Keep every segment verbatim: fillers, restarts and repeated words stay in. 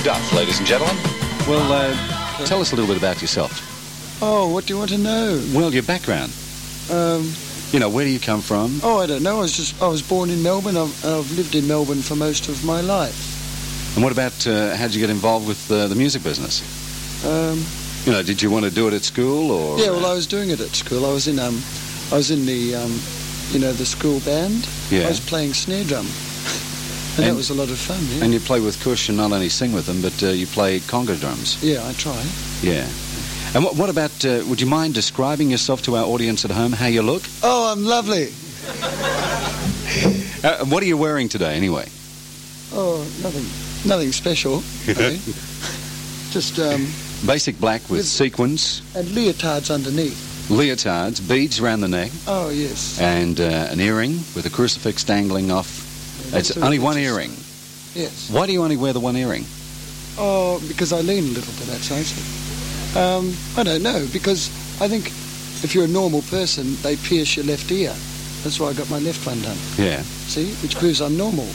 Duff, ladies and gentlemen. Well, uh, tell us a little bit about yourself. Oh, what do you want to know? Well, your background. Um, you know, where do you come from? Oh, I don't know. I was just I was born in Melbourne. I've, I've lived in Melbourne for most of my life. And what about uh, how did you get involved with uh, the music business? Um, you know, did you want to do it at school or? Yeah, well, I was doing it at school. I was in um, I was in the um, you know, the school band. Yeah. I was playing snare drum. And, and that was a lot of fun, yeah. And you play with Kush and not only sing with them, but uh, you play conga drums. Yeah, I try. Yeah. And what, what about, uh, would you mind describing yourself to our audience at home, how you look? Oh, I'm lovely. uh, what are you wearing today, anyway? Oh, nothing nothing special. Okay. Just... Um, basic black with, with sequins. And leotards underneath. Leotards, beads around the neck. Oh, yes. And uh, an earring with a crucifix dangling off. Yeah, it's only one earring. Yes. Why do you only wear the one earring? Oh, because I lean a little to that side. Um, I don't know, because I think if you're a normal person, they pierce your left ear. That's why I got my left one done. Yeah. See? Which proves I'm normal.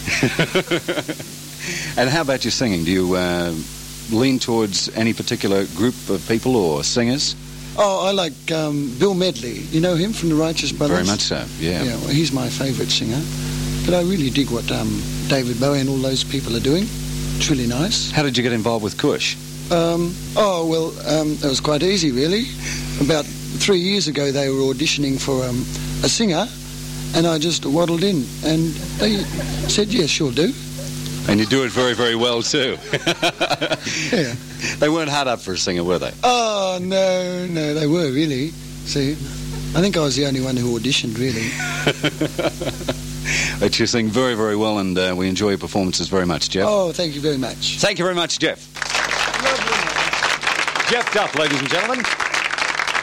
And how about your singing? Do you uh, lean towards any particular group of people or singers? Oh, I like um, Bill Medley. You know him from the Righteous Brothers? Very much so, yeah. Yeah, well, he's my favourite singer. But I really dig what um, David Bowie and all those people are doing. It's really nice. How did you get involved with Kush? Um, oh, well, um, it was quite easy, really. About three years ago, they were auditioning for um, a singer, and I just waddled in, and they said, yes, sure do. And you do it very, very well, too. Yeah. They weren't hard up for a singer, were they? Oh, no, no, they were, really. See, I think I was the only one who auditioned, really. But you sing very, very well, and uh, we enjoy your performances very much, Jeff. Oh, thank you very much. Thank you very much, Jeff. Lovely. Jeff Duff, ladies and gentlemen.